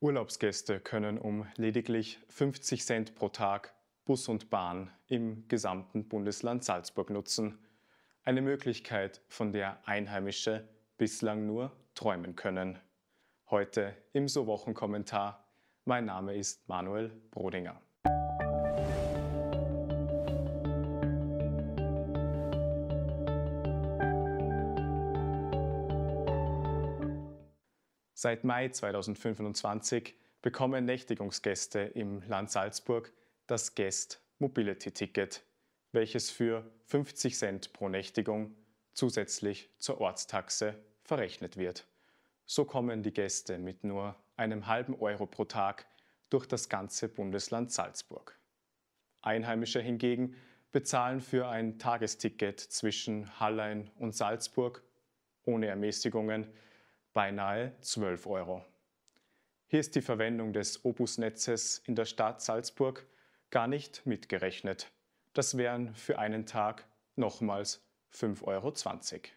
Urlaubsgäste können um lediglich 50 Cent pro Tag Bus und Bahn im gesamten Bundesland Salzburg nutzen. Eine Möglichkeit, von der Einheimische bislang nur träumen können. Heute im So-Wochen-Kommentar. Mein Name ist Manuel Brodinger. Seit Mai 2025 bekommen Nächtigungsgäste im Land Salzburg das Guest Mobility Ticket, welches für 50 Cent pro Nächtigung zusätzlich zur Ortstaxe verrechnet wird. So kommen die Gäste mit nur einem halben Euro pro Tag durch das ganze Bundesland Salzburg. Einheimische hingegen bezahlen für ein Tagesticket zwischen Hallein und Salzburg ohne Ermäßigungen beinahe 12 Euro. Hier ist die Verwendung des Obusnetzes in der Stadt Salzburg gar nicht mitgerechnet. Das wären für einen Tag nochmals 5,20 Euro.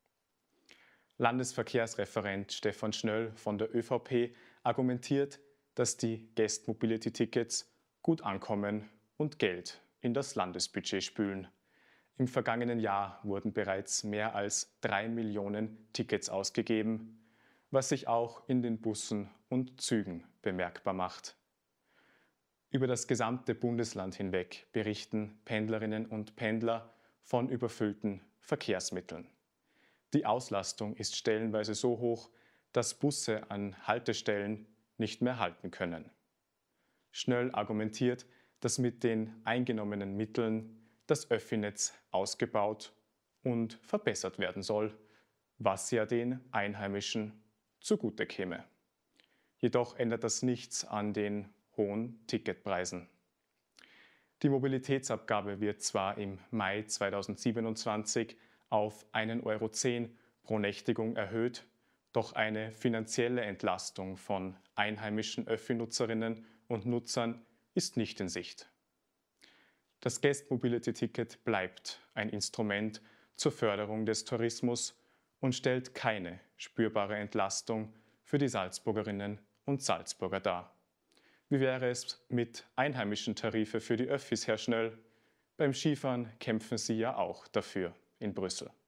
Landesverkehrsreferent Stefan Schnöll von der ÖVP argumentiert, dass die Guest Mobility Tickets gut ankommen und Geld in das Landesbudget spülen. Im vergangenen Jahr wurden bereits mehr als 3 Millionen Tickets ausgegeben, was sich auch in den Bussen und Zügen bemerkbar macht. Über das gesamte Bundesland hinweg berichten Pendlerinnen und Pendler von überfüllten Verkehrsmitteln. Die Auslastung ist stellenweise so hoch, dass Busse an Haltestellen nicht mehr halten können. Schnöll argumentiert, dass mit den eingenommenen Mitteln das Öffi-Netz ausgebaut und verbessert werden soll, was ja den Einheimischen zugute käme. Jedoch ändert das nichts an den hohen Ticketpreisen. Die Mobilitätsabgabe wird zwar im Mai 2027 auf 1,10 Euro pro Nächtigung erhöht, doch eine finanzielle Entlastung von einheimischen Öffi-Nutzerinnen und Nutzern ist nicht in Sicht. Das Guest Mobility Ticket bleibt ein Instrument zur Förderung des Tourismus und stellt keine spürbare Entlastung für die Salzburgerinnen und Salzburger dar. Wie wäre es mit einheimischen Tarife für die Öffis, Herr Schnöll? Beim Skifahren kämpfen Sie ja auch dafür in Brüssel.